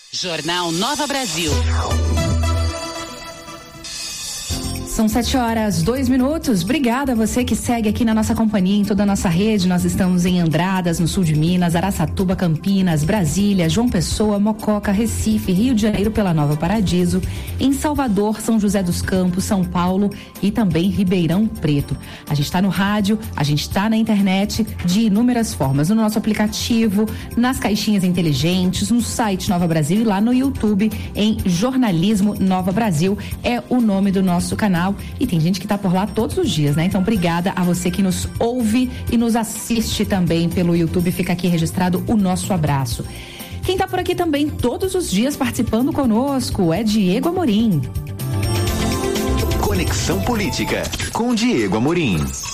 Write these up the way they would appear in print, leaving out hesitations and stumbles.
Jornal Nova Brasil. São 7h02. Obrigada a você que segue aqui na nossa companhia, em toda a nossa rede. Nós estamos em Andradas, no sul de Minas, Araçatuba, Campinas, Brasília, João Pessoa, Mococa, Recife, Rio de Janeiro pela Nova Paradiso, em Salvador, São José dos Campos, São Paulo e também Ribeirão Preto. A gente está no rádio, a gente está na internet de inúmeras formas, no nosso aplicativo, nas caixinhas inteligentes, no site Nova Brasil e lá no YouTube em Jornalismo Nova Brasil, é o nome do nosso canal. E tem gente que tá por lá todos os dias, né? Então, obrigada a você que nos ouve e nos assiste também pelo YouTube. Fica aqui registrado o nosso abraço. Quem tá por aqui também todos os dias participando conosco é Diego Amorim. Conexão Política com Diego Amorim.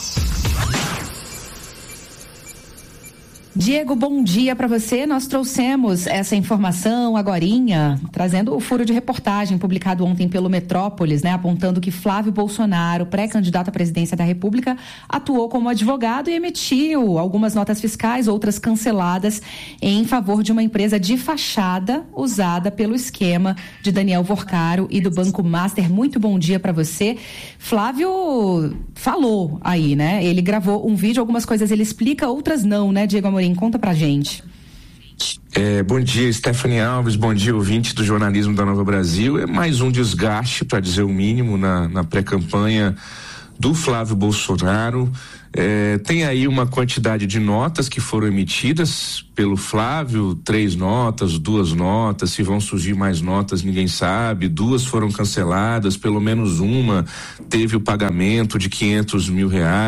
Diego, bom dia para você. Nós trouxemos essa informação agorinha, trazendo o furo de reportagem publicado ontem pelo Metrópolis, né, apontando que Flávio Bolsonaro, pré-candidato à presidência da República, atuou como advogado e emitiu algumas notas fiscais, outras canceladas, em favor de uma empresa de fachada usada pelo esquema de Daniel Vorcaro e do Banco Master. Muito bom dia para você. Flávio falou aí, né? Ele gravou um vídeo, algumas coisas ele explica, outras não, né, Diego Amorim? Conta pra gente. Bom dia, Stephanie Alves, bom dia, ouvinte do jornalismo da Nova Brasil. É mais um desgaste, para dizer o mínimo, na pré-campanha do Flávio Bolsonaro. Tem aí uma quantidade de notas que foram emitidas pelo Flávio, 3 notas, 2 notas, se vão surgir mais notas ninguém sabe, 2 foram canceladas, pelo menos uma teve o pagamento de R$500 mil.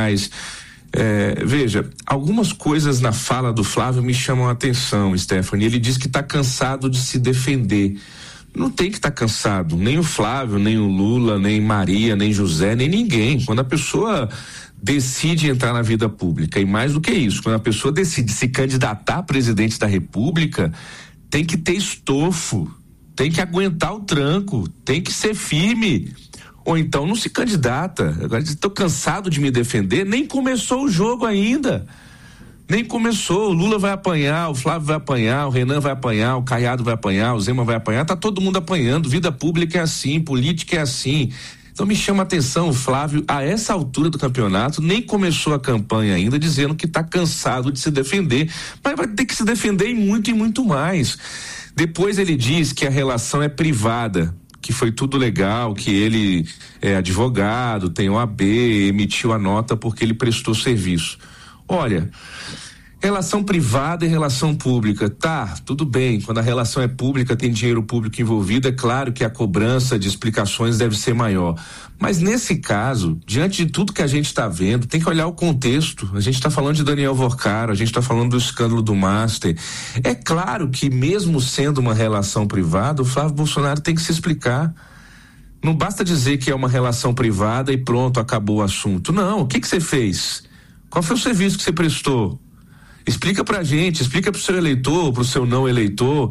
Veja, algumas coisas na fala do Flávio me chamam a atenção, Stephanie. Ele diz que está cansado de se defender. Não tem que estar cansado, nem o Flávio, nem o Lula, nem Maria, nem José, nem ninguém. Quando a pessoa decide entrar na vida pública, e mais do que isso, quando a pessoa decide se candidatar a presidente da República, tem que ter estofo, tem que aguentar o tranco, tem que ser firme. Ou então não se candidata. Agora estou cansado de me defender, nem começou o jogo ainda. Nem começou. O Lula vai apanhar, o Flávio vai apanhar, o Renan vai apanhar, o Caiado vai apanhar, o Zema vai apanhar, tá todo mundo apanhando. Vida pública é assim, política é assim. Então me chama a atenção o Flávio, a essa altura do campeonato, nem começou a campanha ainda, dizendo que está cansado de se defender, mas vai ter que se defender e muito mais. Depois ele diz que a relação é privada, que foi tudo legal, que ele é advogado, tem OAB, emitiu a nota porque ele prestou serviço. Olha, relação privada e relação pública, tá, tudo bem, quando a relação é pública, tem dinheiro público envolvido, é claro que a cobrança de explicações deve ser maior, mas nesse caso, diante de tudo que a gente está vendo, tem que olhar o contexto. A gente está falando de Daniel Vorcaro, a gente está falando do escândalo do Master. É claro que mesmo sendo uma relação privada, o Flávio Bolsonaro tem que se explicar. Não basta dizer que é uma relação privada e pronto, acabou o assunto. Não, o que você fez? Qual foi o serviço que você prestou? Explica pra gente, explica pro seu eleitor, pro seu não eleitor,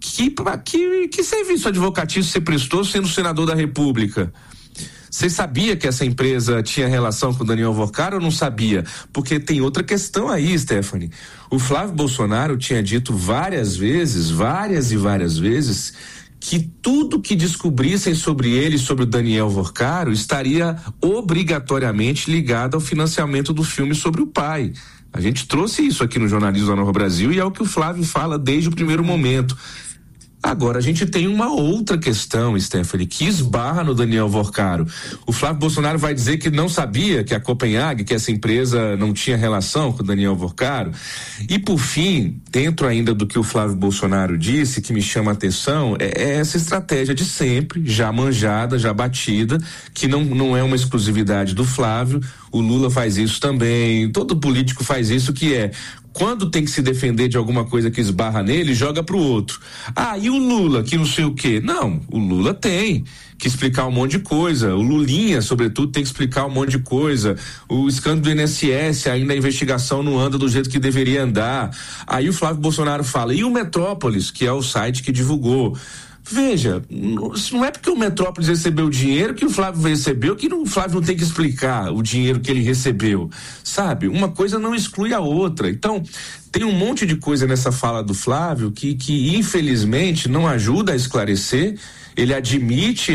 que serviço advocatício você prestou sendo senador da República? Você sabia que essa empresa tinha relação com o Daniel Vorcaro ou não sabia? Porque tem outra questão aí, Stephanie. O Flávio Bolsonaro tinha dito várias e várias vezes, que tudo que descobrissem sobre ele, sobre o Daniel Vorcaro, estaria obrigatoriamente ligado ao financiamento do filme sobre o pai. A gente trouxe isso aqui no Jornalismo da Nova Brasil e é o que o Flávio fala desde o primeiro momento. Agora, a gente tem uma outra questão, Stephanie, que esbarra no Daniel Vorcaro. O Flávio Bolsonaro vai dizer que não sabia que a Copenhague, que essa empresa não tinha relação com o Daniel Vorcaro. E, por fim, dentro ainda do que o Flávio Bolsonaro disse, que me chama a atenção, é essa estratégia de sempre, já manjada, já batida, que não é uma exclusividade do Flávio. O Lula faz isso também, todo político faz isso, que é: quando tem que se defender de alguma coisa que esbarra nele, joga pro outro. Ah, e o Lula, que não sei o quê? Não, o Lula tem que explicar um monte de coisa. O Lulinha, sobretudo, tem que explicar um monte de coisa. O escândalo do INSS, ainda a investigação não anda do jeito que deveria andar. Aí o Flávio Bolsonaro fala: e o Metrópolis, que é o site que divulgou? Veja, não é porque o Metrópolis recebeu o dinheiro que o Flávio recebeu, que o Flávio não tem que explicar o dinheiro que ele recebeu, sabe? Uma coisa não exclui a outra. Então, tem um monte de coisa nessa fala do Flávio que infelizmente não ajuda a esclarecer. Ele admite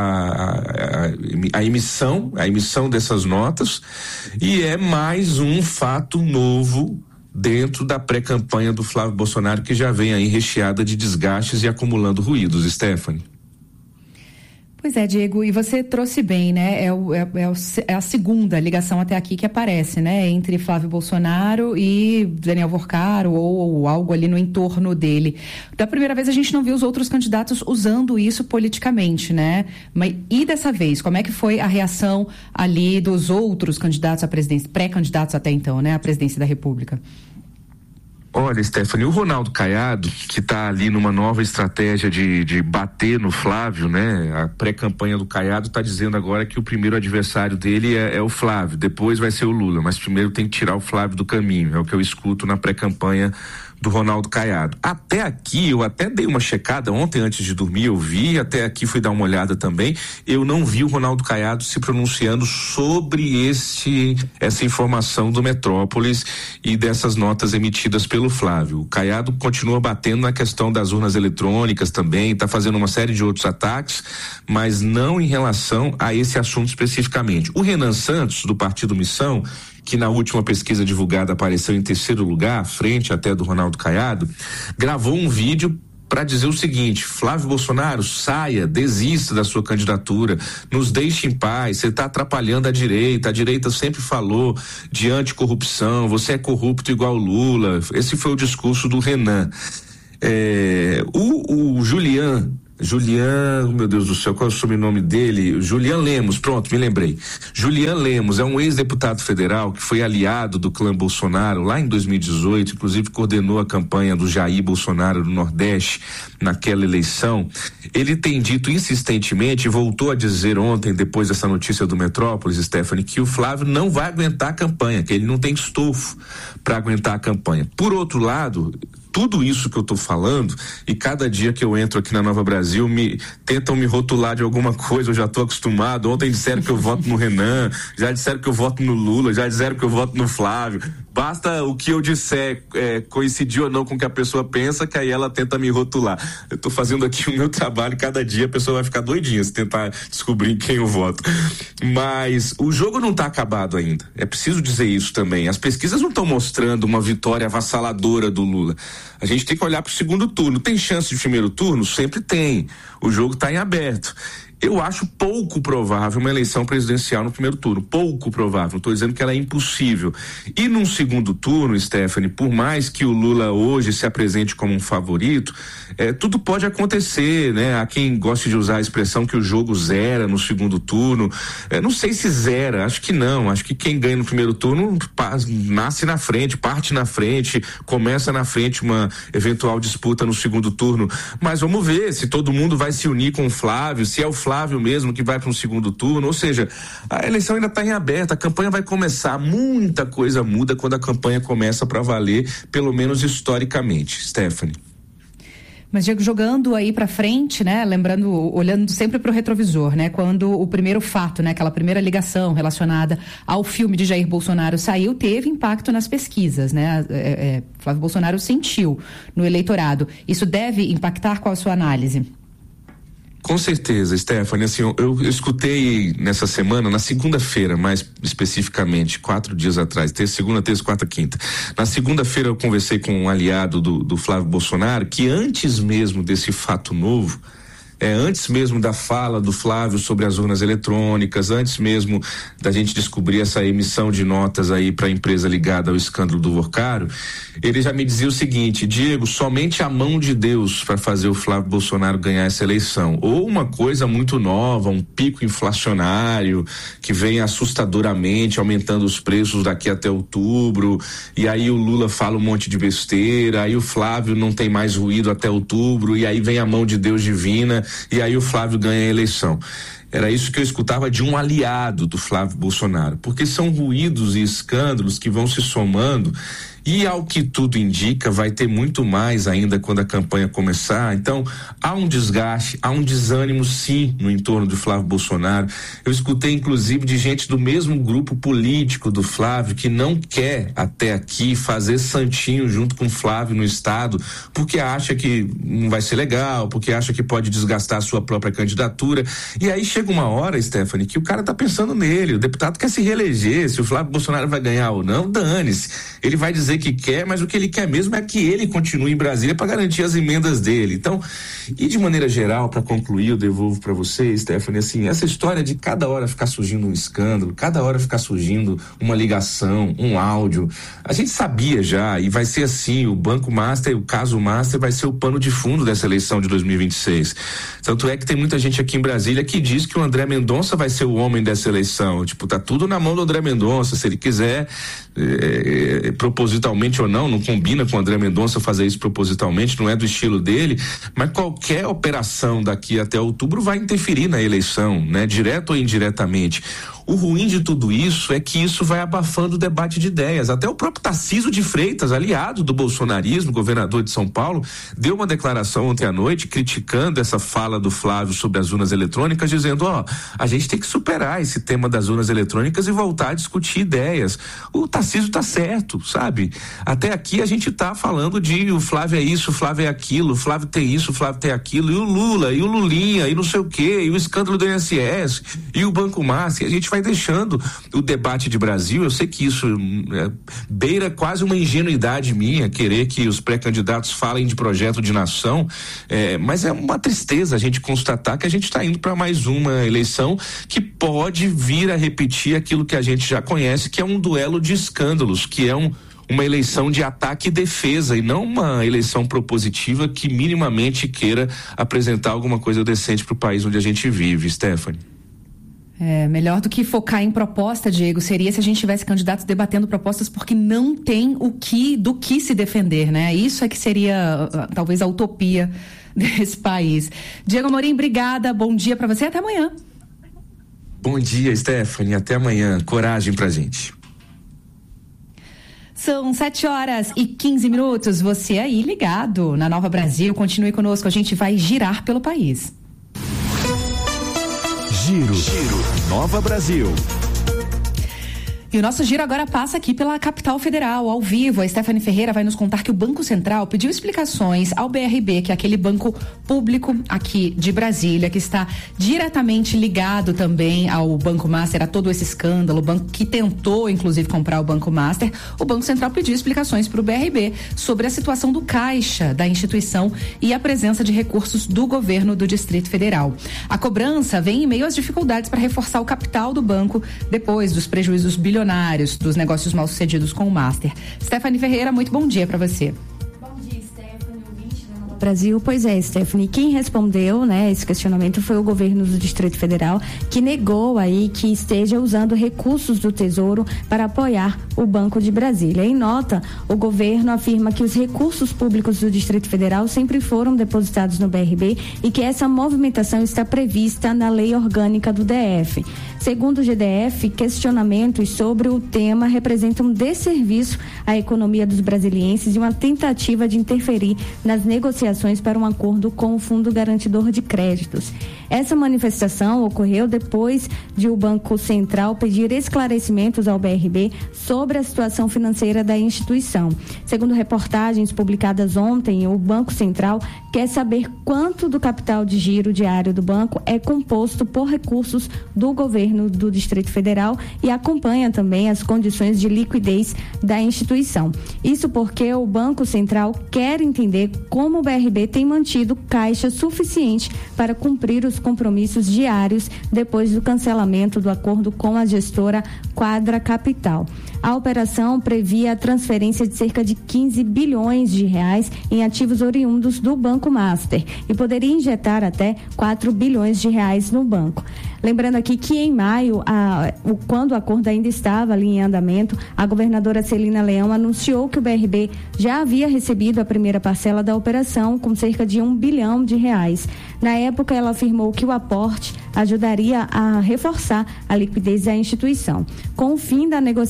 a emissão dessas notas, e é mais um fato novo dentro da pré-campanha do Flávio Bolsonaro, que já vem aí recheada de desgastes e acumulando ruídos. Stephanie. Pois é, Diego, e você trouxe bem, né? É a segunda ligação até aqui que aparece, né? Entre Flávio Bolsonaro e Daniel Worcaro ou algo ali no entorno dele. Da primeira vez a gente não viu os outros candidatos usando isso politicamente, né? Mas e dessa vez, como é que foi a reação ali dos outros candidatos à presidência, pré-candidatos até então, né? À presidência da República? Olha, Stephanie, o Ronaldo Caiado, que está ali numa nova estratégia de bater no Flávio, né? A pré-campanha do Caiado está dizendo agora que o primeiro adversário dele é o Flávio, depois vai ser o Lula, mas primeiro tem que tirar o Flávio do caminho, é o que eu escuto na pré-campanha do Ronaldo Caiado. Até aqui, eu até dei uma checada ontem antes de dormir, eu vi, até aqui fui dar uma olhada também, eu não vi o Ronaldo Caiado se pronunciando sobre essa informação do Metrópolis e dessas notas emitidas pelo Flávio. O Caiado continua batendo na questão das urnas eletrônicas também, está fazendo uma série de outros ataques, mas não em relação a esse assunto especificamente. O Renan Santos, do Partido Missão, que na última pesquisa divulgada apareceu em terceiro lugar, frente até do Ronaldo Caiado, gravou um vídeo para dizer o seguinte: Flávio Bolsonaro, saia, desista da sua candidatura, nos deixe em paz, você está atrapalhando a direita sempre falou de anticorrupção, você é corrupto igual Lula. Esse foi o discurso do Renan. O Julian, meu Deus do céu, qual é o sobrenome dele? Julian Lemos, pronto, me lembrei. Julian Lemos é um ex-deputado federal que foi aliado do clã Bolsonaro lá em 2018, inclusive coordenou a campanha do Jair Bolsonaro no Nordeste naquela eleição. Ele tem dito insistentemente, e voltou a dizer ontem, depois dessa notícia do Metrópolis, Stephanie, que o Flávio não vai aguentar a campanha, que ele não tem estofo para aguentar a campanha. Por outro lado, tudo isso que eu tô falando, e cada dia que eu entro aqui na Nova Brasil, tentam me rotular de alguma coisa, eu já tô acostumado. Ontem disseram que eu voto no Renan, já disseram que eu voto no Lula, já disseram que eu voto no Flávio. Basta o que eu disser coincidir ou não com o que a pessoa pensa, que aí ela tenta me rotular. Eu tô fazendo aqui o meu trabalho, cada dia a pessoa vai ficar doidinha se tentar descobrir quem eu voto. Mas o jogo não tá acabado ainda. É preciso dizer isso também. As pesquisas não estão mostrando uma vitória avassaladora do Lula. A gente tem que olhar para o segundo turno. Tem chance de primeiro turno? Sempre tem. O jogo está em aberto. Eu acho pouco provável uma eleição presidencial no primeiro turno. Pouco provável. Não estou dizendo que ela é impossível. E num segundo turno, Stephanie, por mais que o Lula hoje se apresente como um favorito, tudo pode acontecer, né? Há quem goste de usar a expressão que o jogo zera no segundo turno. Não sei se zera, acho que não. Acho que quem ganha no primeiro turno nasce na frente, parte na frente, começa na frente uma eventual disputa no segundo turno. Mas vamos ver se todo mundo vai se unir com o Flávio, se é o Flávio mesmo que vai para um segundo turno. Ou seja, a eleição ainda está em aberto, a campanha vai começar. Muita coisa muda quando a campanha começa para valer, pelo menos historicamente. Stephanie. Mas, Diego, jogando aí pra frente, né, lembrando, olhando sempre pro retrovisor, né, quando o primeiro fato, né, aquela primeira ligação relacionada ao filme de Jair Bolsonaro saiu, teve impacto nas pesquisas, né, Flávio Bolsonaro sentiu no eleitorado. Isso deve impactar? Qual a sua análise? Com certeza, Stephanie, assim, eu escutei nessa semana, na segunda-feira, mais especificamente, 4 dias atrás, segunda, terça, quarta, quinta. Na segunda-feira eu conversei com um aliado do Flávio Bolsonaro, que antes mesmo desse fato novo, antes mesmo da fala do Flávio sobre as urnas eletrônicas, antes mesmo da gente descobrir essa emissão de notas aí para a empresa ligada ao escândalo do Worcaro, ele já me dizia o seguinte: Diego, somente a mão de Deus para fazer o Flávio Bolsonaro ganhar essa eleição, ou uma coisa muito nova, um pico inflacionário que vem assustadoramente aumentando os preços daqui até outubro, e aí o Lula fala um monte de besteira, aí o Flávio não tem mais ruído até outubro, e aí vem a mão de Deus divina, e aí o Flávio ganha a eleição. Era isso que eu escutava de um aliado do Flávio Bolsonaro, porque são ruídos e escândalos que vão se somando E ao que tudo indica, vai ter muito mais ainda quando a campanha começar. Então, há um desgaste, há um desânimo sim no entorno do Flávio Bolsonaro. Eu escutei inclusive de gente do mesmo grupo político do Flávio que não quer até aqui fazer santinho junto com o Flávio no estado, porque acha que não vai ser legal, porque acha que pode desgastar a sua própria candidatura. E aí chega uma hora, Stephanie, que o cara tá pensando nele, o deputado quer se reeleger, se o Flávio Bolsonaro vai ganhar ou não, dane-se. Ele vai dizer que quer, mas o que ele quer mesmo é que ele continue em Brasília para garantir as emendas dele. Então, e de maneira geral, para concluir, eu devolvo para você, Stephanie, assim, essa história de cada hora ficar surgindo um escândalo, cada hora ficar surgindo uma ligação, um áudio, a gente sabia já, e vai ser assim, o Banco Master, o caso Master vai ser o pano de fundo dessa eleição de 2026. Tanto é que tem muita gente aqui em Brasília que diz que o André Mendonça vai ser o homem dessa eleição. Tipo, tá tudo na mão do André Mendonça, se ele quiser, propositalmente ou não combina com o André Mendonça fazer isso propositalmente, não é do estilo dele, mas qualquer operação daqui até outubro vai interferir na eleição, né? Direto ou indiretamente. O ruim de tudo isso é que isso vai abafando o debate de ideias. Até o próprio Tarcísio de Freitas, aliado do bolsonarismo, governador de São Paulo, deu uma declaração ontem à noite criticando essa fala do Flávio sobre as urnas eletrônicas, dizendo, a gente tem que superar esse tema das urnas eletrônicas e voltar a discutir ideias. O Tarcísio tá certo, sabe? Até aqui a gente tá falando de o Flávio é isso, o Flávio é aquilo, o Flávio tem isso, o Flávio tem aquilo, e o Lula, e o Lulinha, e não sei o quê, e o escândalo do INSS, e o Banco Master, a gente vai deixando o debate de Brasil. Eu sei que isso beira quase uma ingenuidade minha, querer que os pré-candidatos falem de projeto de nação, mas é uma tristeza a gente constatar que a gente está indo para mais uma eleição que pode vir a repetir aquilo que a gente já conhece, que é um duelo de escândalos, que é uma eleição de ataque e defesa, e não uma eleição propositiva que minimamente queira apresentar alguma coisa decente para o país onde a gente vive, Stephanie. Melhor do que focar em proposta, Diego, seria se a gente tivesse candidatos debatendo propostas, porque não tem do que se defender, né? Isso é que seria talvez a utopia desse país. Diego Amorim, obrigada, bom dia para você, até amanhã. Bom dia, Stephanie, até amanhã, coragem pra gente. São 7h15, você aí ligado na Nova Brasil, continue conosco, a gente vai girar pelo país. Giro Nova Brasil. E o nosso giro agora passa aqui pela capital federal, ao vivo. A Stephanie Ferreira vai nos contar que o Banco Central pediu explicações ao BRB, que é aquele banco público aqui de Brasília, que está diretamente ligado também ao Banco Master, a todo esse escândalo, o banco que tentou, inclusive, comprar o Banco Master. O Banco Central pediu explicações para o BRB sobre a situação do caixa da instituição e a presença de recursos do governo do Distrito Federal. A cobrança vem em meio às dificuldades para reforçar o capital do banco depois dos prejuízos bilionários dos negócios mal sucedidos com o Master. Stephanie Ferreira, muito bom dia para você. Bom dia, Stephanie, ouvinte da Nova Brasil. Pois é, Stephanie, quem respondeu, esse questionamento foi o governo do Distrito Federal, que negou aí que esteja usando recursos do Tesouro para apoiar o Banco de Brasília. Em nota, o governo afirma que os recursos públicos do Distrito Federal sempre foram depositados no BRB e que essa movimentação está prevista na lei orgânica do DF. Segundo o GDF, questionamentos sobre o tema representam um desserviço à economia dos brasilienses e uma tentativa de interferir nas negociações para um acordo com o Fundo Garantidor de Créditos. Essa manifestação ocorreu depois de o Banco Central pedir esclarecimentos ao BRB sobre a situação financeira da instituição. Segundo reportagens publicadas ontem, o Banco Central quer saber quanto do capital de giro diário do banco é composto por recursos do governo do Distrito Federal e acompanha também as condições de liquidez da instituição. Isso porque o Banco Central quer entender como o BRB tem mantido caixa suficiente para cumprir os compromissos diários depois do cancelamento do acordo com a gestora Quadra Capital. A operação previa a transferência de cerca de 15 bilhões de reais em ativos oriundos do Banco Master e poderia injetar até 4 bilhões de reais no banco. Lembrando aqui que em maio, quando o acordo ainda estava ali em andamento, a governadora Celina Leão anunciou que o BRB já havia recebido a primeira parcela da operação, com cerca de 1 bilhão de reais. Na época, ela afirmou que o aporte ajudaria a reforçar a liquidez da instituição. Com o fim da negociação,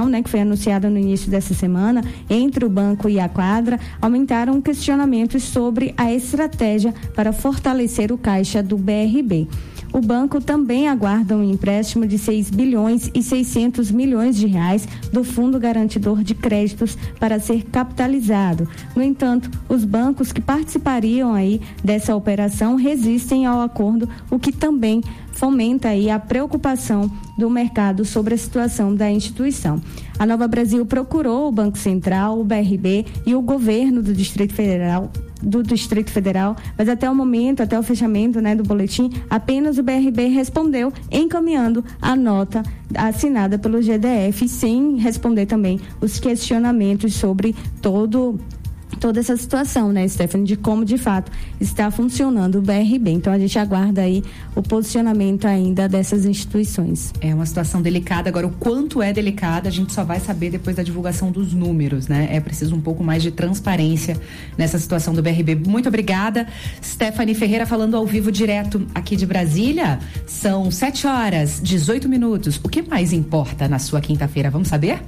fusão, né, que foi anunciada no início dessa semana entre o banco e a quadra, aumentaram questionamentos sobre a estratégia para fortalecer o caixa do BRB. O banco também aguarda um empréstimo de 6 bilhões e 600 milhões de reais do Fundo Garantidor de Créditos para ser capitalizado. No entanto, os bancos que participariam aí dessa operação resistem ao acordo, o que também fomenta aí a preocupação do mercado sobre a situação da instituição. A Nova Brasil procurou o Banco Central, o BRB e o governo do Distrito Federal, mas até o momento, até o fechamento, né, do boletim, apenas o BRB respondeu encaminhando a nota assinada pelo GDF, sem responder também os questionamentos sobre toda essa situação, né, Stephanie, de como de fato está funcionando o BRB. Então a gente aguarda aí o posicionamento ainda dessas instituições. É uma situação delicada. Agora, o quanto é delicada a gente só vai saber depois da divulgação dos números, né? É preciso um pouco mais de transparência nessa situação do BRB. Muito obrigada, Stephanie Ferreira, falando ao vivo direto aqui de Brasília. São 7h18. O que mais importa na sua quinta-feira? Vamos saber?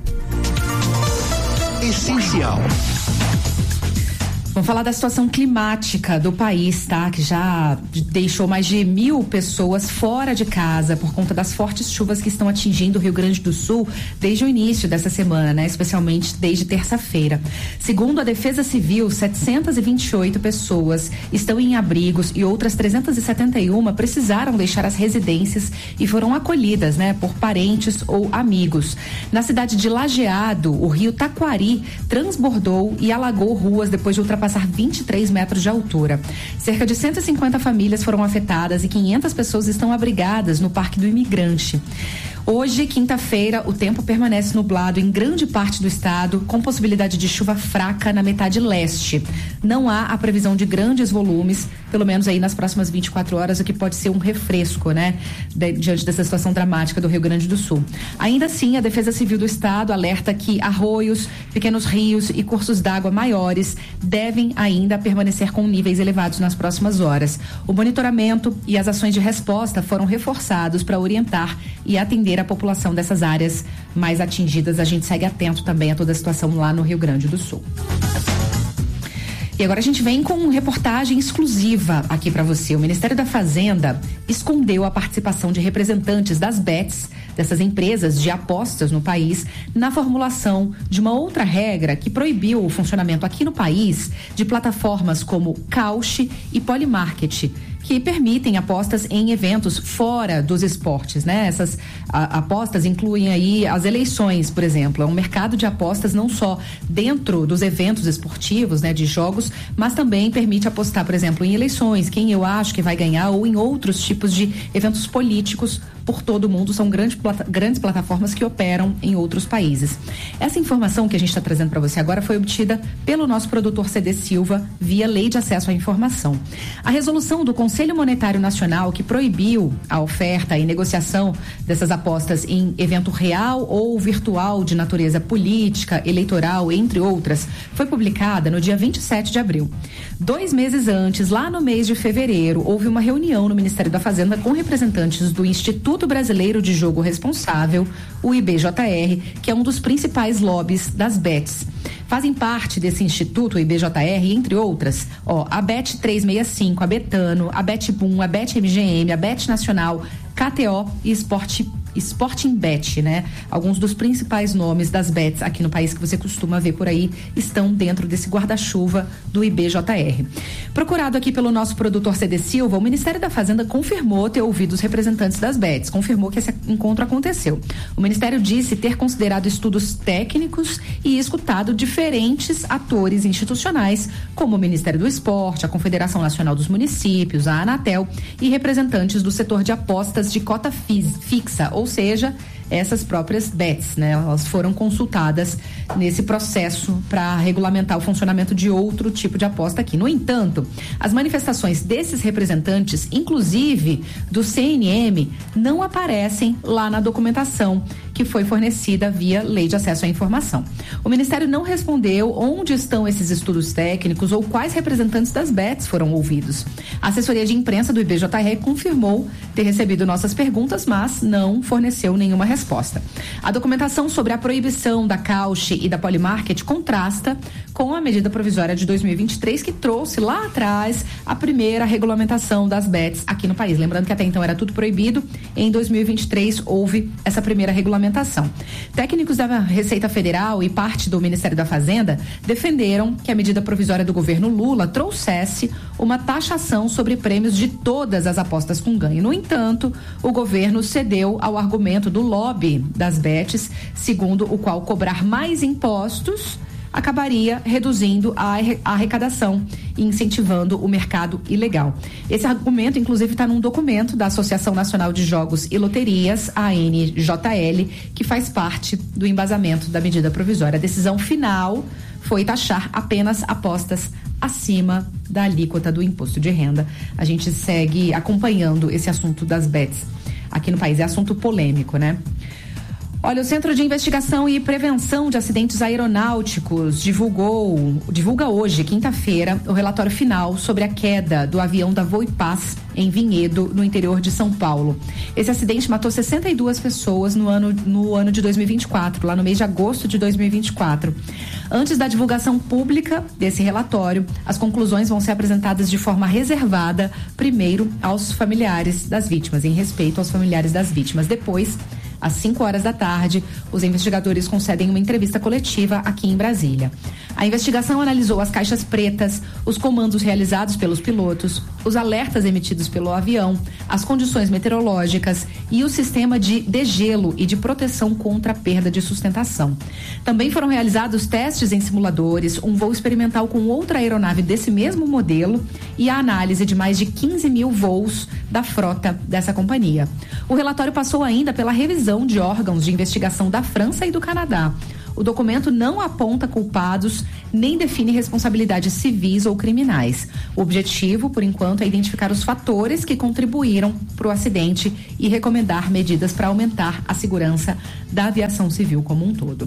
Essencial. Vamos falar da situação climática do país, tá? Que já deixou mais de 1.000 pessoas fora de casa por conta das fortes chuvas que estão atingindo o Rio Grande do Sul desde o início dessa semana, né? Especialmente desde terça-feira. Segundo a Defesa Civil, 728 pessoas estão em abrigos e outras 371 precisaram deixar as residências e foram acolhidas, né? Por parentes ou amigos. Na cidade de Lajeado, o rio Taquari transbordou e alagou ruas depois de ultrapassar 23 metros de altura. Cerca de 150 famílias foram afetadas e 500 pessoas estão abrigadas no Parque do Imigrante. Hoje, quinta-feira, o tempo permanece nublado em grande parte do estado, com possibilidade de chuva fraca na metade leste. Não há a previsão de grandes volumes, pelo menos aí nas próximas 24 horas, o que pode ser um refresco, né? Diante dessa situação dramática do Rio Grande do Sul. Ainda assim, a Defesa Civil do Estado alerta que arroios, pequenos rios e cursos d'água maiores devem ainda permanecer com níveis elevados nas próximas horas. O monitoramento e as ações de resposta foram reforçados para orientar e atender a população dessas áreas mais atingidas. A gente segue atento também a toda a situação lá no Rio Grande do Sul. E agora a gente vem com uma reportagem exclusiva aqui para você. O Ministério da Fazenda escondeu a participação de representantes das bets, dessas empresas de apostas no país, na formulação de uma outra regra que proibiu o funcionamento aqui no país de plataformas como Cauche e Polymarket, que permitem apostas em eventos fora dos esportes, né? Essas apostas incluem aí as eleições, por exemplo. É um mercado de apostas não só dentro dos eventos esportivos, né? De jogos, mas também permite apostar, por exemplo, em eleições, quem eu acho que vai ganhar, ou em outros tipos de eventos políticos por todo o mundo. São grandes plataformas que operam em outros países. Essa informação que a gente está trazendo para você agora foi obtida pelo nosso produtor CD Silva via Lei de Acesso à Informação. A resolução do Conselho Monetário Nacional que proibiu a oferta e negociação dessas apostas em evento real ou virtual de natureza política, eleitoral, entre outras, foi publicada no dia 27 de abril. 2 meses antes, lá no mês de fevereiro, houve uma reunião no Ministério da Fazenda com representantes do Instituto Brasileiro de Jogo Responsável, o IBJR, que é um dos principais lobbies das bets. Fazem parte desse instituto, o IBJR, entre outras, a Bet 365, a Betano, a Betboom, a BetMGM, a Bet Nacional, KTO e Sporting Bet, né? Alguns dos principais nomes das bets aqui no país que você costuma ver por aí estão dentro desse guarda-chuva do IBJR. Procurado aqui pelo nosso produtor CD Silva, o Ministério da Fazenda confirmou ter ouvido os representantes das bets, confirmou que esse encontro aconteceu. O Ministério disse ter considerado estudos técnicos e escutado diferentes atores institucionais, como o Ministério do Esporte, a Confederação Nacional dos Municípios, a Anatel e representantes do setor de apostas de cota fixa, ou seja, essas próprias bets, né? Elas foram consultadas nesse processo para regulamentar o funcionamento de outro tipo de aposta aqui. No entanto, as manifestações desses representantes, inclusive do CNM, não aparecem lá na documentação que foi fornecida via Lei de Acesso à Informação. O Ministério não respondeu onde estão esses estudos técnicos ou quais representantes das bets foram ouvidos. A assessoria de imprensa do IBJR confirmou ter recebido nossas perguntas, mas não forneceu nenhuma resposta. A documentação sobre a proibição da Cauchy e da Polymarket contrasta com a medida provisória de 2023, que trouxe lá atrás a primeira regulamentação das bets aqui no país. Lembrando que até então era tudo proibido, em 2023 houve essa primeira regulamentação. Técnicos da Receita Federal e parte do Ministério da Fazenda defenderam que a medida provisória do governo Lula trouxesse uma taxação sobre prêmios de todas as apostas com ganho. No entanto, o governo cedeu ao argumento do lobby das bets, segundo o qual cobrar mais impostos acabaria reduzindo a arrecadação e incentivando o mercado ilegal. Esse argumento, inclusive, está num documento da Associação Nacional de Jogos e Loterias, a ANJL, que faz parte do embasamento da medida provisória. A decisão final foi taxar apenas apostas acima da alíquota do imposto de renda. A gente segue acompanhando esse assunto das bets aqui no país. É assunto polêmico, né? Olha, o Centro de Investigação e Prevenção de Acidentes Aeronáuticos divulga hoje, quinta-feira, o relatório final sobre a queda do avião da Voipaz em Vinhedo, no interior de São Paulo. Esse acidente matou 62 pessoas no ano de 2024, lá no mês de agosto de 2024. Antes da divulgação pública desse relatório, as conclusões vão ser apresentadas de forma reservada, primeiro aos familiares das vítimas, em respeito aos familiares das vítimas. Depois, às 5 horas da tarde, os investigadores concedem uma entrevista coletiva aqui em Brasília. A investigação analisou as caixas pretas, os comandos realizados pelos pilotos, os alertas emitidos pelo avião, as condições meteorológicas e o sistema de degelo e de proteção contra a perda de sustentação. Também foram realizados testes em simuladores, um voo experimental com outra aeronave desse mesmo modelo e a análise de mais de 15 mil voos da frota dessa companhia. O relatório passou ainda pela revisão de órgãos de investigação da França e do Canadá. O documento não aponta culpados nem define responsabilidades civis ou criminais. O objetivo, por enquanto, é identificar os fatores que contribuíram para o acidente e recomendar medidas para aumentar a segurança da aviação civil como um todo.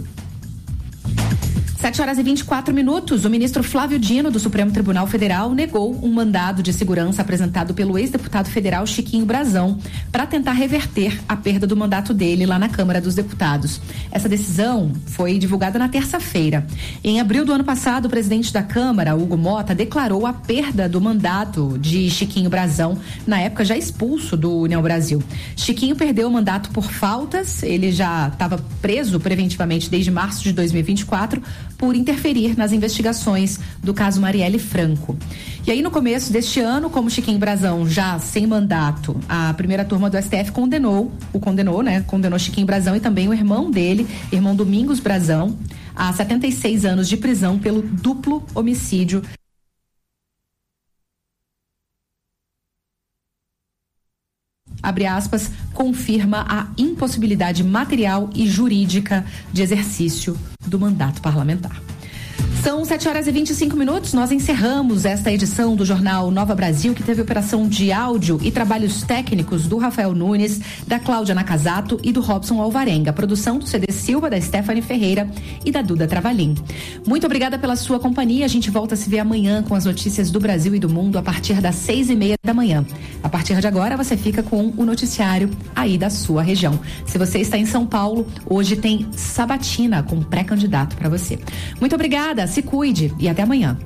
7 horas e 24 minutos, o ministro Flávio Dino, do Supremo Tribunal Federal, negou um mandado de segurança apresentado pelo ex-deputado federal Chiquinho Brazão para tentar reverter a perda do mandato dele lá na Câmara dos Deputados. Essa decisão foi divulgada na terça-feira. Em abril do ano passado, o presidente da Câmara, Hugo Mota, declarou a perda do mandato de Chiquinho Brazão, na época já expulso do União Brasil. Chiquinho perdeu o mandato por faltas, ele já estava preso preventivamente desde março de 2024, por interferir nas investigações do caso Marielle Franco. E aí, no começo deste ano, como Chiquinho Brazão já sem mandato, a primeira turma do STF condenou Chiquinho Brazão e também o irmão dele, irmão Domingos Brazão, a 76 anos de prisão pelo duplo homicídio. Abre aspas, confirma a impossibilidade material e jurídica de exercício do mandato parlamentar. São 7 horas e 25 minutos. Nós encerramos esta edição do Jornal Nova Brasil, que teve operação de áudio e trabalhos técnicos do Rafael Nunes, da Cláudia Nakazato e do Robson Alvarenga. Produção do CD Silva, da Stephanie Ferreira e da Duda Travalim. Muito obrigada pela sua companhia. A gente volta a se ver amanhã com as notícias do Brasil e do mundo a partir das 6:30 da manhã. A partir de agora, você fica com o noticiário aí da sua região. Se você está em São Paulo, hoje tem sabatina com pré-candidato para você. Muito obrigada. Se cuide e até amanhã.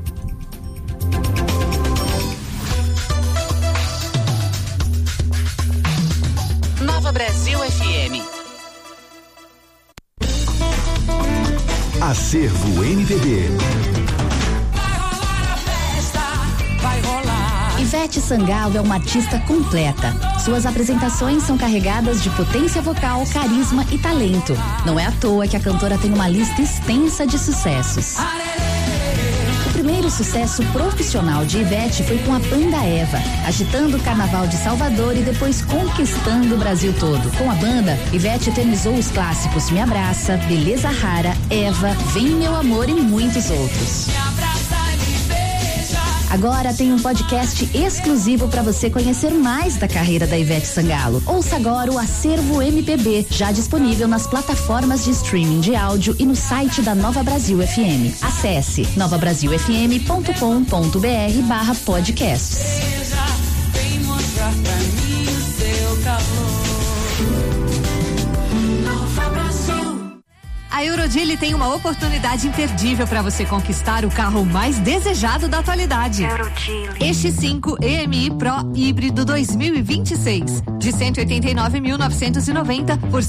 Nova Brasil FM. Acervo MPB. Ivete Sangalo é uma artista completa. Suas apresentações são carregadas de potência vocal, carisma e talento. Não é à toa que a cantora tem uma lista extensa de sucessos. O primeiro sucesso profissional de Ivete foi com a banda Eva, agitando o Carnaval de Salvador e depois conquistando o Brasil todo. Com a banda, Ivete eternizou os clássicos Me Abraça, Beleza Rara, Eva, Vem Meu Amor e muitos outros. Me abraça e me beija. Agora tem um podcast exclusivo para você conhecer mais da carreira da Ivete Sangalo. Ouça agora o Acervo MPB, já disponível nas plataformas de streaming de áudio e no site da Nova Brasil FM. Acesse novabrasilfm.com.br/podcasts. Vem mostrar pra mim o seu calor. A Eurodile tem uma oportunidade imperdível para você conquistar o carro mais desejado da atualidade. X5 EMI Pro híbrido 2026, de 189.990 por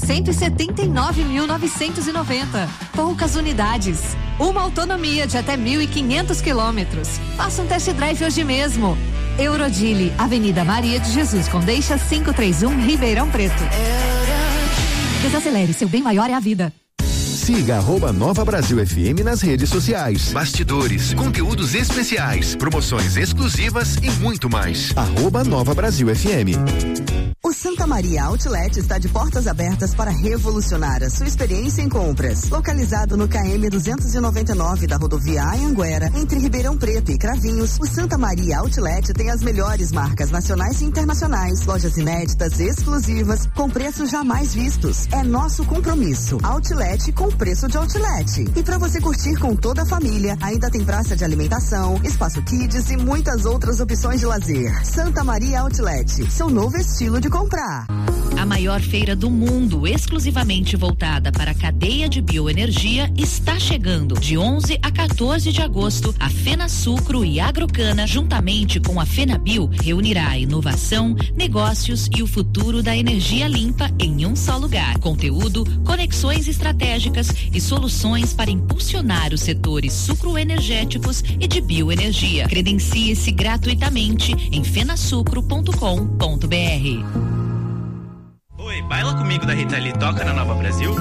179.990. Poucas unidades, uma autonomia de até 1.500 quilômetros. Faça um test drive hoje mesmo. Eurodile, Avenida Maria de Jesus Condeixa 531, Ribeirão Preto. Desacelere, seu bem maior é a vida. Siga @Nova Brasil FM nas redes sociais. Bastidores, conteúdos especiais, promoções exclusivas e muito mais. @Nova Brasil FM. O Santa Maria Outlet está de portas abertas para revolucionar a sua experiência em compras. Localizado no KM 299 da rodovia Anhanguera, entre Ribeirão Preto e Cravinhos, o Santa Maria Outlet tem as melhores marcas nacionais e internacionais, lojas inéditas e exclusivas, com preços jamais vistos. É nosso compromisso. Outlet com preço de outlet. E para você curtir com toda a família, ainda tem praça de alimentação, espaço kids e muitas outras opções de lazer. Santa Maria Outlet, seu novo estilo de comprar. A maior feira do mundo, exclusivamente voltada para a cadeia de bioenergia, está chegando. De 11 a 14 de agosto, a FenaSucro e Agrocana, juntamente com a FenaBio, reunirá a inovação, negócios e o futuro da energia limpa em um só lugar. Conteúdo, conexões estratégicas e soluções para impulsionar os setores sucroenergéticos e de bioenergia. Credencie-se gratuitamente em fenasucro.com.br. Oi, baila comigo da Rita Lee, toca na Nova Brasil?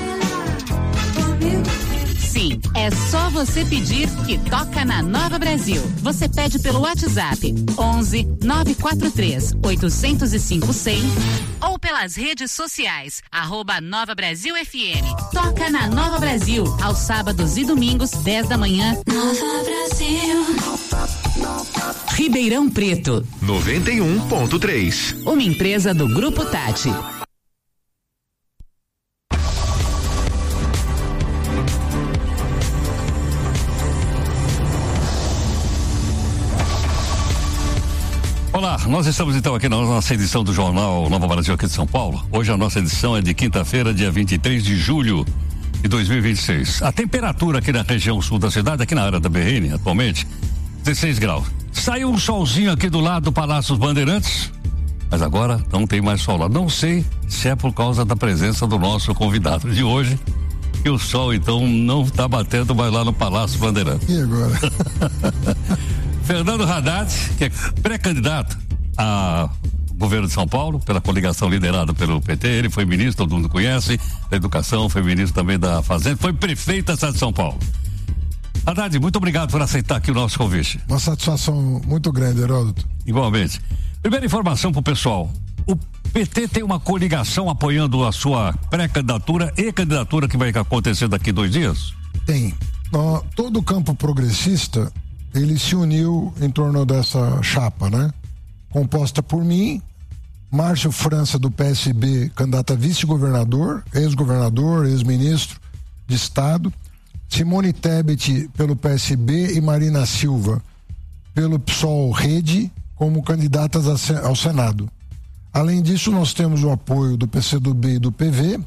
Sim, é só você pedir que toca na Nova Brasil. Você pede pelo WhatsApp 11 943 805 100 ou pelas redes sociais @Nova Brasil FM. Toca na Nova Brasil, aos sábados e domingos, 10 da manhã. Nova Brasil. Ribeirão Preto. 91.3. Uma empresa do Grupo Tati. Olá, nós estamos então aqui na nossa edição do Jornal Nova Brasil aqui de São Paulo. Hoje a nossa edição é de quinta-feira, dia 23 de julho de 2026. A temperatura aqui na região sul da cidade, aqui na área da BRN, atualmente, 16 graus. Saiu um solzinho aqui do lado do Palácio dos Bandeirantes, mas agora não tem mais sol lá. Não sei se é por causa da presença do nosso convidado de hoje, que o sol então não está batendo mais lá no Palácio dos Bandeirantes. E agora? Fernando Haddad, que é pré-candidato a governo de São Paulo, pela coligação liderada pelo PT, ele foi ministro, todo mundo conhece, da Educação, foi ministro também da Fazenda, foi prefeito da cidade de São Paulo. Haddad, muito obrigado por aceitar aqui o nosso convite. Uma satisfação muito grande, Heródoto. Igualmente. Primeira informação pro pessoal, o PT tem uma coligação apoiando a sua pré-candidatura e candidatura que vai acontecer daqui 2 dias? Tem. Todo o campo progressista, ele se uniu em torno dessa chapa, né? Composta por mim, Márcio França do PSB, candidato a vice-governador, ex-governador, ex-ministro de Estado, Simone Tebet pelo PSB e Marina Silva pelo PSOL Rede como candidatas ao Senado. Além disso, nós temos o apoio do PCdoB e do PV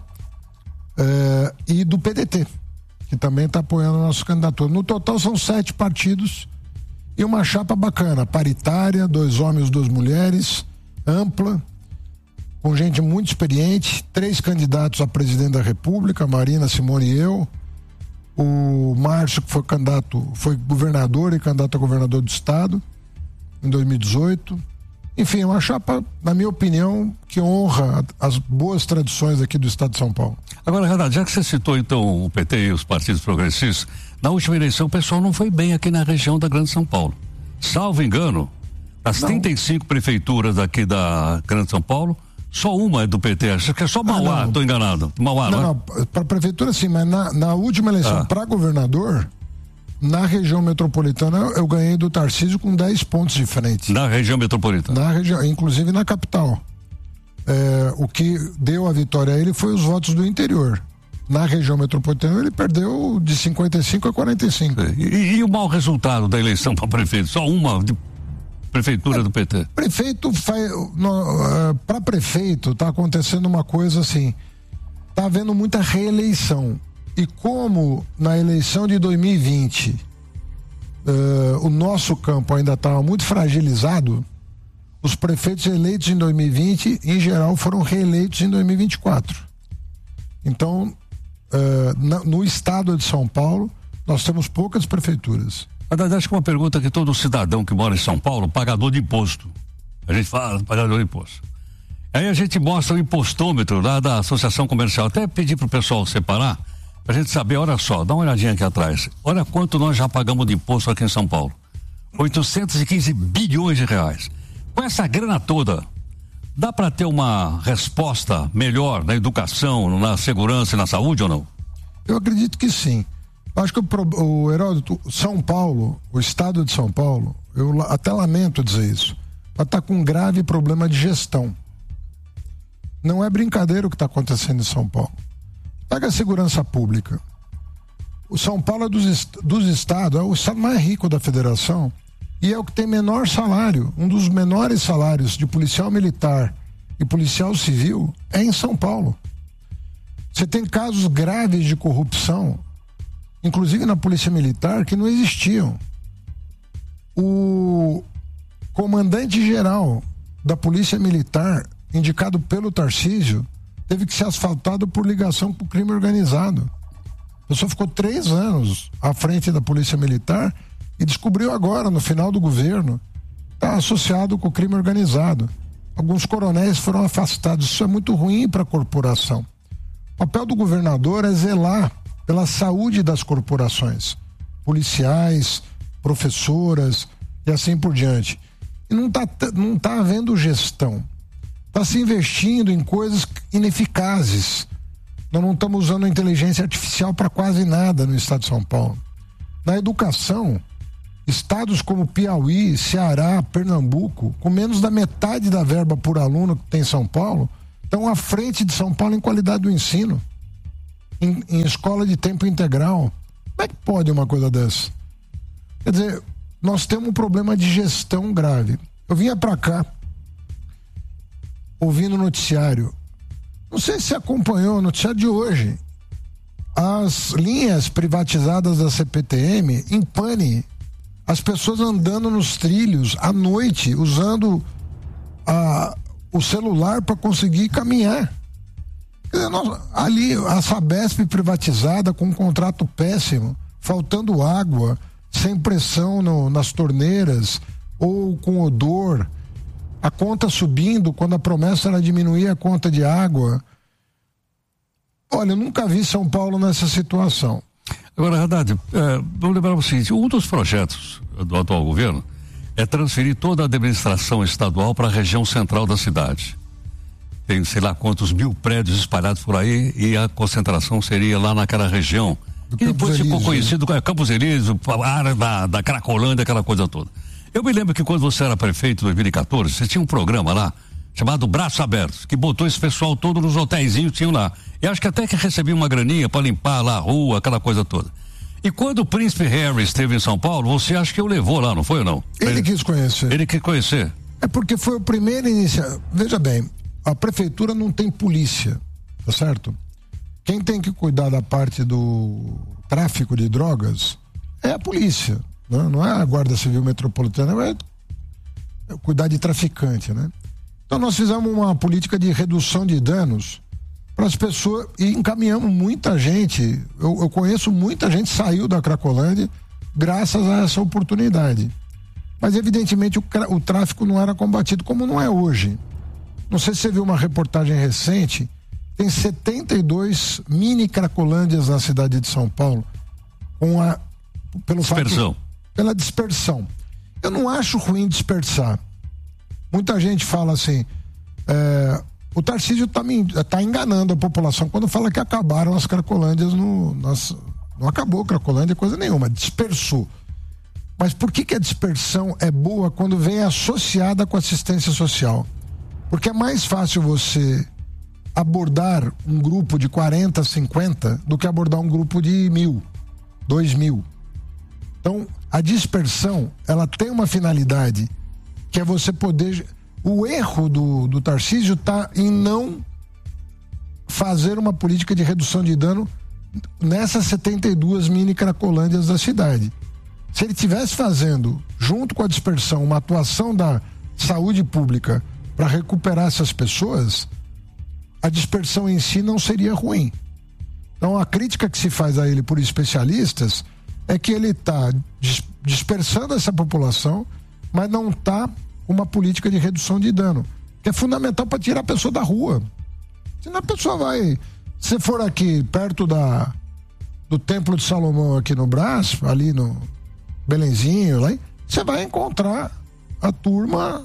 e do PDT, que também está apoiando a nossa candidatura. No total são 7 partidos e uma chapa bacana, paritária, 2 homens, 2 mulheres, ampla, com gente muito experiente, 3 candidatos a presidente da República, Marina, Simone e eu, o Márcio, que foi governador e candidato a governador do estado em 2018. Enfim, uma chapa, na minha opinião, que honra as boas tradições aqui do estado de São Paulo. Agora, Renato, já que você citou então o PT e os partidos progressistas, na última eleição o pessoal não foi bem aqui na região da Grande São Paulo. Salvo engano, as 35 prefeituras aqui da Grande São Paulo, só uma é do PT, acho que é só Mauá, estou enganado. Mauá, não, para prefeitura sim, mas na última eleição para governador, Na região metropolitana, eu ganhei do Tarcísio com 10 pontos de frente. Na região metropolitana? Na região, inclusive na capital. O que deu a vitória a ele foi os votos do interior. Na região metropolitana, ele perdeu de 55 a 45. E o mau resultado da eleição para prefeito? Só uma de prefeitura do PT? Prefeito, para prefeito, tá acontecendo uma coisa assim, tá havendo muita reeleição. E como na eleição de 2020 o nosso campo ainda estava muito fragilizado, os prefeitos eleitos em 2020, em geral, foram reeleitos em 2024. Então, no estado de São Paulo, nós temos poucas prefeituras. Acho que uma pergunta que todo cidadão que mora em São Paulo, pagador de imposto. A gente fala pagador de imposto. Aí a gente mostra o impostômetro lá da Associação Comercial. Até pedir pro pessoal separar, pra gente saber, olha só, dá uma olhadinha aqui atrás. Olha quanto nós já pagamos de imposto aqui em São Paulo. 815 bilhões de reais. Com essa grana toda, dá para ter uma resposta melhor na educação, na segurança e na saúde ou não? Eu acredito que sim. Acho que o Heródoto, São Paulo, o estado de São Paulo, eu até lamento dizer isso, vai estar com um grave problema de gestão. Não é brincadeira o que está acontecendo em São Paulo. Pega a segurança pública. O São Paulo é dos estados, é o estado mais rico da federação e é o que tem menor salário. Um dos menores salários de policial militar e policial civil é em São Paulo. Você tem casos graves de corrupção, inclusive na polícia militar, que não existiam. O comandante-geral da polícia militar, indicado pelo Tarcísio, teve que ser asfaltado por ligação com o crime organizado. A pessoa ficou 3 anos à frente da polícia militar e descobriu agora, no final do governo, está associado com o crime organizado. Alguns coronéis foram afastados. Isso é muito ruim para a corporação. O papel do governador é zelar pela saúde das corporações, policiais, professoras e assim por diante. E não tá havendo gestão. Está se investindo em coisas ineficazes. Nós não estamos usando a inteligência artificial para quase nada no estado de São Paulo. Na educação, estados como Piauí, Ceará, Pernambuco, com menos da metade da verba por aluno que tem em São Paulo, estão à frente de São Paulo em qualidade do ensino, em escola de tempo integral. Como é que pode uma coisa dessa? Quer dizer, nós temos um problema de gestão grave. Eu vinha para cá ouvindo o noticiário, não sei se acompanhou o noticiário de hoje, as linhas privatizadas da CPTM em pane, as pessoas andando nos trilhos à noite, usando o celular para conseguir caminhar. Ali a Sabesp privatizada com um contrato péssimo, faltando água, sem pressão nas torneiras ou com odor, a conta subindo quando a promessa era diminuir a conta de água. Olha, eu nunca vi São Paulo nessa situação. Agora, Haddad, vamos lembrar o seguinte, um dos projetos do atual governo é transferir toda a administração estadual para a região central da cidade. Tem sei lá quantos mil prédios espalhados por aí e a concentração seria lá naquela região. E depois ficou conhecido como Campos Elíseos, a área da Cracolândia, aquela coisa toda. Eu me lembro que quando você era prefeito em 2014, você tinha um programa lá chamado Braços Abertos, que botou esse pessoal todo nos hotéisinhos que tinham lá. Eu acho que até que recebia uma graninha para limpar lá a rua, aquela coisa toda. E quando o príncipe Harry esteve em São Paulo, você acha que o levou lá, não foi ou não? Ele quis conhecer. Ele quis conhecer. É porque foi o primeiro inicial. Veja bem, a prefeitura não tem polícia, tá certo? Quem tem que cuidar da parte do tráfico de drogas é a polícia, né? Não é a Guarda Civil Metropolitana, é cuidar de traficante, né? Então nós fizemos uma política de redução de danos para as pessoas e encaminhamos muita gente. Eu conheço muita gente que saiu da Cracolândia graças a essa oportunidade. Mas evidentemente o tráfico não era combatido como não é hoje. Não sei se você viu uma reportagem recente, tem 72 mini Cracolândias na cidade de São Paulo pela dispersão. Eu não acho ruim dispersar. Muita gente fala assim, o Tarcísio tá enganando a população quando fala que acabaram as Cracolândias Não acabou Cracolândia, coisa nenhuma, dispersou. Mas por que a dispersão é boa quando vem associada com assistência social? Porque é mais fácil você abordar um grupo de 40, 50 do que abordar um grupo de 1.000, 2.000. Então, a dispersão, ela tem uma finalidade que é você poder... O erro do Tarcísio está em não fazer uma política de redução de dano nessas 72 mini Cracolândias da cidade. Se ele estivesse fazendo, junto com a dispersão, uma atuação da saúde pública para recuperar essas pessoas, a dispersão em si não seria ruim. Então, a crítica que se faz a ele por especialistas é que ele está dispersando essa população, mas não está uma política de redução de dano, que é fundamental para tirar a pessoa da rua. Senão a pessoa vai... Se for aqui perto do Templo de Salomão aqui no Brás, ali no Belenzinho, lá, você vai encontrar a turma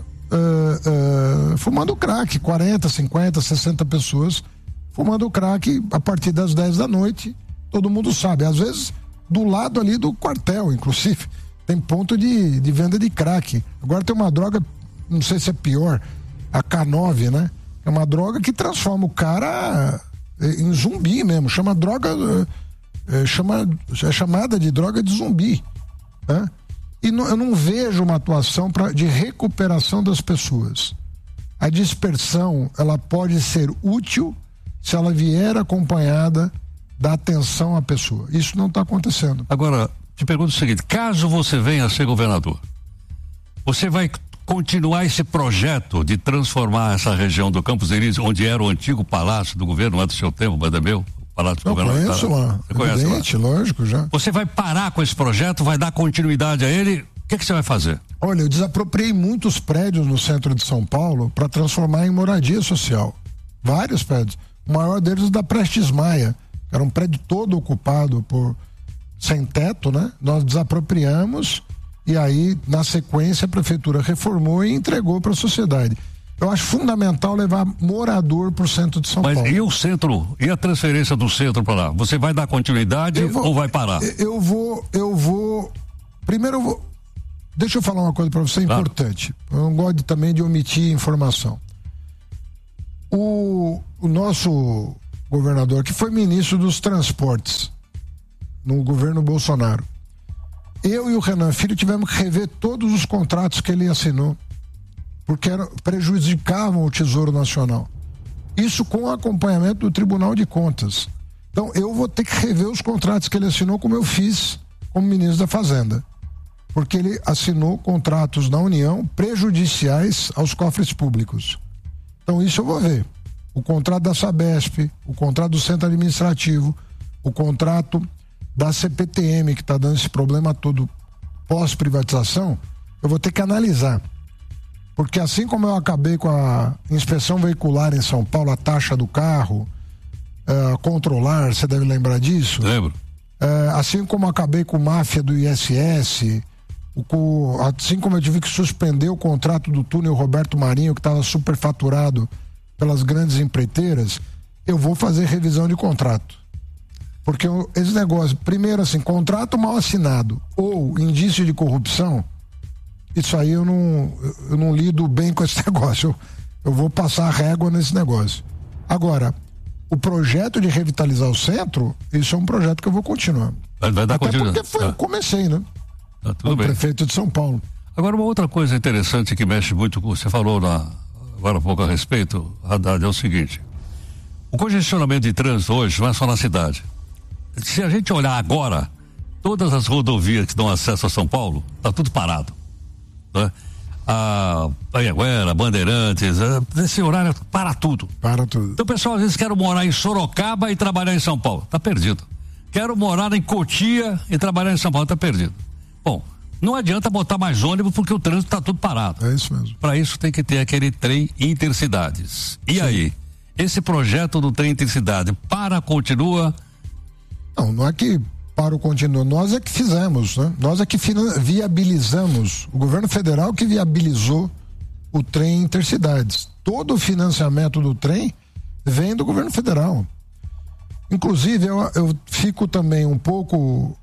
fumando crack, 40, 50, 60 pessoas fumando crack a partir das 10 da noite, todo mundo sabe, às vezes do lado ali do quartel, inclusive, tem ponto de venda de crack. Agora tem uma droga, não sei se é pior, a K9, né? É uma droga que transforma o cara em zumbi mesmo, chama droga, é chamada de droga de zumbi, né? E eu não vejo uma atuação de recuperação das pessoas. A dispersão, ela pode ser útil se ela vier acompanhada da atenção à pessoa. Isso não está acontecendo. Agora, te pergunto o seguinte, caso você venha a ser governador, você vai continuar esse projeto de transformar essa região do Campos Elíseos, onde era o antigo palácio do governo, não é do seu tempo, mas é meu? Palácio do governador. Conheço lá. Você conhece lá? Lógico, já. Você vai parar com esse projeto, vai dar continuidade a ele? O que você vai fazer? Olha, eu desapropriei muitos prédios no centro de São Paulo para transformar em moradia social. Vários prédios. O maior deles é da Prestes Maia. Era um prédio todo ocupado por sem teto, né? Nós desapropriamos e aí, na sequência, a prefeitura reformou e entregou para a sociedade. Eu acho fundamental levar morador para o centro de São Paulo. Mas e o centro? E a transferência do centro para lá? Você vai dar continuidade ou vai parar? Primeiro, deixa eu falar uma coisa para você importante. Eu não gosto também de omitir informação. O nosso governador, que foi ministro dos transportes no governo Bolsonaro, eu e o Renan Filho tivemos que rever todos os contratos que ele assinou, porque prejudicavam o Tesouro Nacional. Isso com acompanhamento do Tribunal de Contas. Então, eu vou ter que rever os contratos que ele assinou, como eu fiz como ministro da Fazenda. Porque ele assinou contratos na União prejudiciais aos cofres públicos. Então, isso eu vou ver. O contrato da Sabesp, o contrato do Centro Administrativo, o contrato da CPTM, que está dando esse problema todo pós-privatização, eu vou ter que analisar. Porque assim como eu acabei com a inspeção veicular em São Paulo, a taxa do carro, controlar, você deve lembrar disso? Lembro. Assim como eu acabei com máfia do ISS, assim como eu tive que suspender o contrato do túnel Roberto Marinho, que estava superfaturado pelas grandes empreiteiras, eu vou fazer revisão de contrato. Porque esse negócio, primeiro assim, contrato mal assinado ou indício de corrupção, isso aí eu não lido bem com esse negócio. Eu vou passar a régua nesse negócio. Agora, o projeto de revitalizar o centro, isso é um projeto que eu vou continuar. Vai dar continuidade. Até porque eu comecei, né? Tudo bem. Prefeito de São Paulo. Agora, uma outra coisa interessante que mexe muito com você falou agora há pouco a respeito, Haddad, é o seguinte: o congestionamento de trânsito hoje não é só na cidade. Se a gente olhar agora, todas as rodovias que dão acesso a São Paulo, tá tudo parado, né? A Anhanguera, Bandeirantes, nesse horário para tudo. Para tudo. Então o pessoal às vezes quer morar em Sorocaba e trabalhar em São Paulo, tá perdido. Quero morar em Cotia e trabalhar em São Paulo, tá perdido. Bom, não adianta botar mais ônibus porque o trânsito tá tudo parado. É isso mesmo. Para isso tem que ter aquele trem intercidades. E aí, esse projeto do trem intercidade continua? Não é que para o continua, nós é que fizemos, né? Nós é que viabilizamos, o governo federal que viabilizou o trem intercidades. Todo o financiamento do trem vem do governo federal. Inclusive, eu fico também um pouco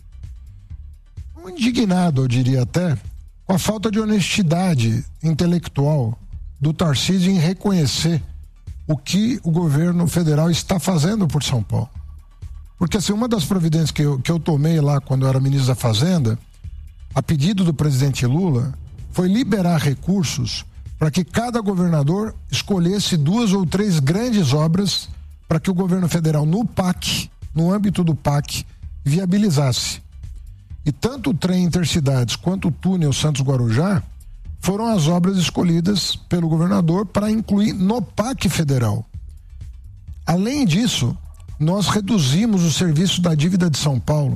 indignado, eu diria até, com a falta de honestidade intelectual do Tarcísio em reconhecer o que o governo federal está fazendo por São Paulo. Porque assim, uma das providências que eu tomei lá quando eu era ministro da Fazenda, a pedido do presidente Lula, foi liberar recursos para que cada governador escolhesse 2 ou 3 grandes obras para que o governo federal no PAC, no âmbito do PAC, viabilizasse. E tanto o trem Intercidades quanto o túnel Santos-Guarujá foram as obras escolhidas pelo governador para incluir no PAC federal. Além disso, nós reduzimos o serviço da dívida de São Paulo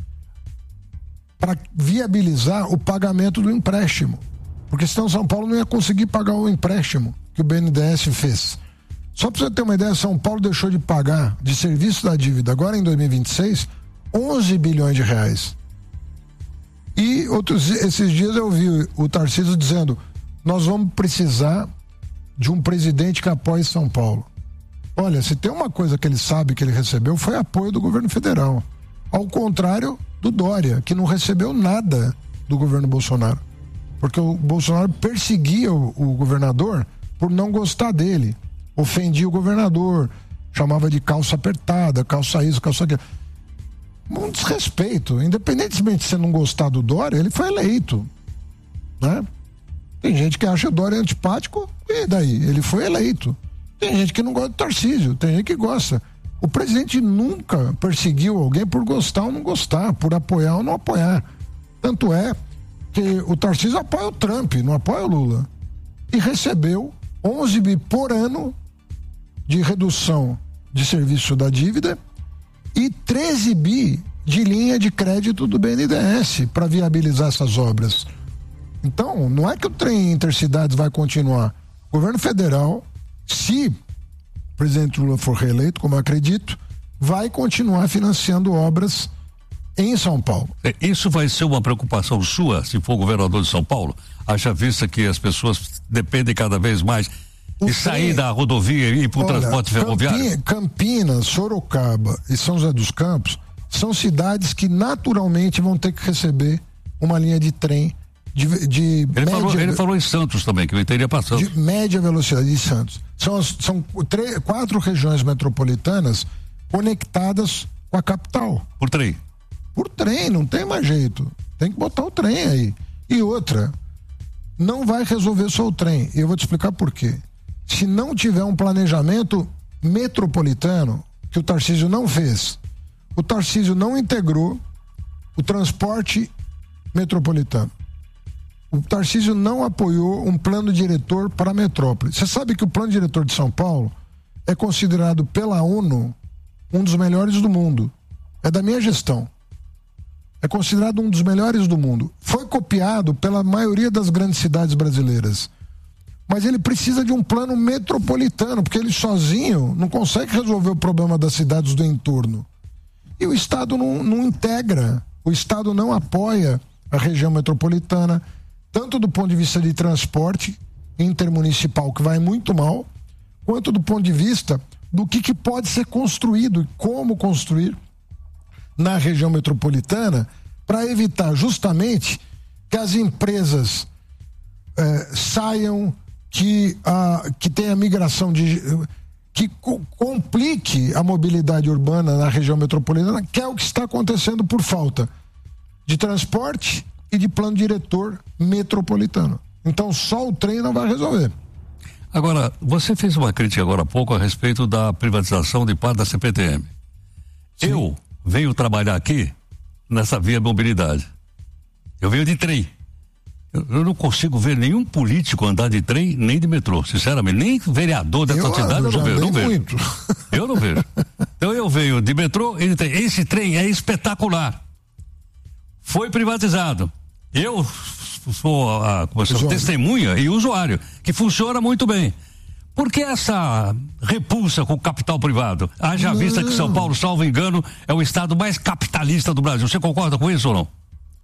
para viabilizar o pagamento do empréstimo. Porque senão São Paulo não ia conseguir pagar o empréstimo que o BNDES fez. Só para você ter uma ideia, São Paulo deixou de pagar de serviço da dívida agora em 2026 11 bilhões de reais. E esses dias eu vi o Tarcísio dizendo: nós vamos precisar de um presidente que apoie São Paulo. Olha, se tem uma coisa que ele sabe que ele recebeu, foi apoio do governo federal. Ao contrário do Dória, que não recebeu nada do governo Bolsonaro. Porque o Bolsonaro perseguia o governador por não gostar dele. Ofendia o governador, chamava de calça apertada, calça isso, calça aquilo. Um desrespeito. Independentemente de você não gostar do Dória, ele foi eleito, né? Tem gente que acha o Dória antipático, e daí? Ele foi eleito. Tem gente que não gosta do Tarcísio, tem gente que gosta. O presidente nunca perseguiu alguém por gostar ou não gostar, por apoiar ou não apoiar. Tanto é que o Tarcísio apoia o Trump, não apoia o Lula. E recebeu 11 bi por ano de redução de serviço da dívida e 13 bi de linha de crédito do BNDES para viabilizar essas obras. Então, não é que o trem Intercidades vai continuar. O governo federal, se o presidente Lula for reeleito, como eu acredito, vai continuar financiando obras em São Paulo. Isso vai ser uma preocupação sua, se for governador de São Paulo? Haja vista que as pessoas dependem cada vez mais de sair da rodovia e ir para o transporte ferroviário? Campinas, Sorocaba e São José dos Campos são cidades que naturalmente vão ter que receber uma linha de trem ele falou em Santos também, que eu teria passando. De média velocidade de Santos. São 4 regiões metropolitanas conectadas com a capital. Por trem? Por trem, não tem mais jeito. Tem que botar o trem aí. E outra, não vai resolver só o trem. E eu vou te explicar por quê. Se não tiver um planejamento metropolitano, que o Tarcísio não fez, o Tarcísio não integrou o transporte metropolitano. O Tarcísio não apoiou um plano diretor para a metrópole. Você sabe que o plano diretor de São Paulo é considerado pela ONU um dos melhores do mundo. É da minha gestão. É considerado um dos melhores do mundo. Foi copiado pela maioria das grandes cidades brasileiras. Mas ele precisa de um plano metropolitano, porque ele sozinho não consegue resolver o problema das cidades do entorno. E o Estado não integra, o Estado não apoia a região metropolitana, tanto do ponto de vista de transporte intermunicipal, que vai muito mal, quanto do ponto de vista do que pode ser construído e como construir na região metropolitana para evitar justamente que as empresas saiam, que tenha migração que complique a mobilidade urbana na região metropolitana, que é o que está acontecendo por falta de transporte e de plano diretor metropolitano. Então só o trem não vai resolver. Agora, você fez uma crítica agora há pouco a respeito da privatização de parte da CPTM. Sim. Eu venho trabalhar aqui nessa via mobilidade. Eu venho de trem. Eu não consigo ver nenhum político andar de trem nem de metrô, sinceramente. Nem vereador dessa cidade eu não vejo. Eu não vejo. Então eu venho de metrô e de trem. Esse trem é espetacular. Foi privatizado. Eu sou a testemunha e usuário, que funciona muito bem. Por que essa repulsa com o capital privado? Haja vista que São Paulo, salvo engano, é o estado mais capitalista do Brasil. Você concorda com isso ou não?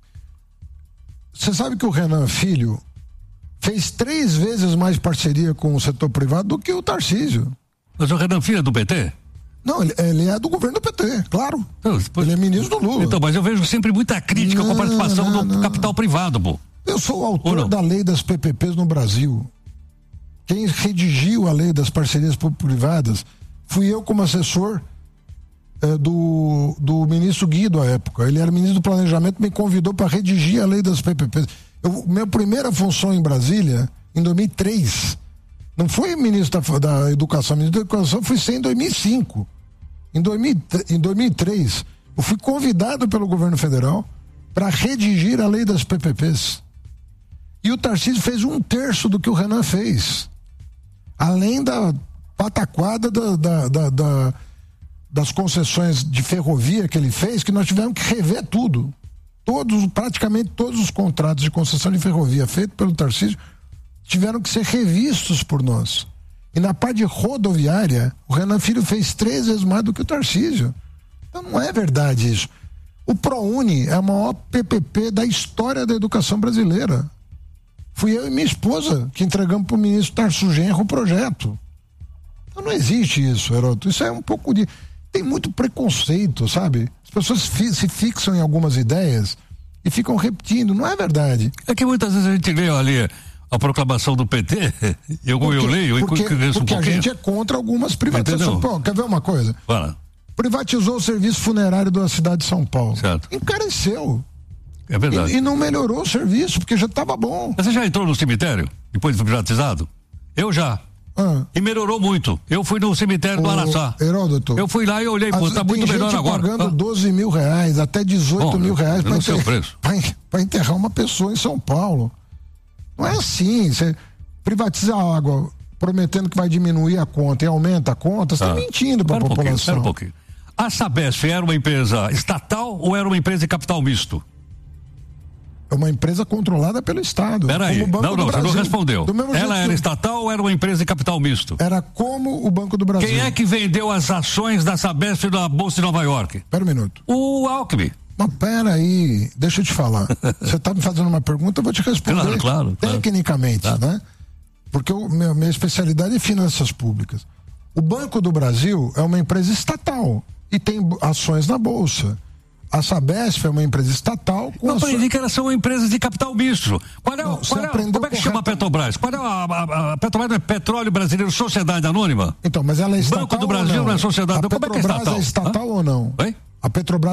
Você sabe que o Renan Filho fez 3 vezes mais parceria com o setor privado do que o Tarcísio. Mas o Renan Filho é do PT? Não, ele é do governo do PT, claro. Ele é ministro do Lula. Então, mas eu vejo sempre muita crítica com a participação do capital privado, pô. Eu sou o autor da lei das PPPs no Brasil. Quem redigiu a lei das parcerias público-privadas fui eu como assessor do ministro Guido à época. Ele era ministro do Planejamento, me convidou para redigir a lei das PPPs. Minha primeira função em Brasília, em 2003, não foi ministro da Educação. Ministro da Educação fui ser em 2005. Em 2003, eu fui convidado pelo governo federal para redigir a lei das PPPs. E o Tarcísio fez 1/3 do que o Renan fez. Além da pataquada das concessões de ferrovia que ele fez, que nós tivemos que rever tudo. Praticamente todos os contratos de concessão de ferrovia feitos pelo Tarcísio tiveram que ser revistos por nós. E na parte de rodoviária, o Renan Filho fez 3 vezes mais do que o Tarcísio. Então não é verdade isso. O ProUni é a maior PPP da história da educação brasileira. Fui eu e minha esposa que entregamos para o ministro Tarso Genro o projeto. Então não existe isso, Heródoto. Isso é um pouco de... Tem muito preconceito, sabe? As pessoas se fixam em algumas ideias e ficam repetindo. Não é verdade. É que muitas vezes a gente lê ali a proclamação do PT, eu leio e conheço um pouquinho. A gente é contra algumas privatizações. Pô, quer ver uma coisa? Fala. Privatizou o serviço funerário da cidade de São Paulo. Certo. Encareceu. É verdade. E não melhorou o serviço, porque já estava bom. Você já entrou no cemitério, depois de privatizado? Eu já. E melhorou muito. Eu fui no cemitério do Araçá. Heródoto. Eu fui lá e olhei, pô, tá muito melhor agora. Pagando 12 mil reais, até 18 mil reais para enterrar uma pessoa em São Paulo. Não é assim. Você privatiza a água prometendo que vai diminuir a conta e aumenta a conta, você está mentindo para a população. Espera um pouquinho. A Sabesp era uma empresa estatal ou era uma empresa de capital misto? É uma empresa controlada pelo Estado. Peraí, não, você não respondeu. Ela era estatal ou era uma empresa de capital misto? Era como o Banco do Brasil. Quem é que vendeu as ações da Sabesp na Bolsa de Nova York? Espera um minuto. O Alckmin. Mas peraí, deixa eu te falar. Você está me fazendo uma pergunta, eu vou te responder claro, tecnicamente, né? Porque minha especialidade é finanças públicas. O Banco do Brasil é uma empresa estatal e tem ações na Bolsa. A Sabesp é uma empresa estatal com... Não aprendi que elas são empresas de capital misto. Como é que chama a Petrobras? A Petrobras não é Petróleo Brasileiro Sociedade Anônima? Então, mas ela é estatal. Banco do Brasil não é sociedade. Como é que é estatal? A Petrobras é estatal ou não? Oi? A Petrobras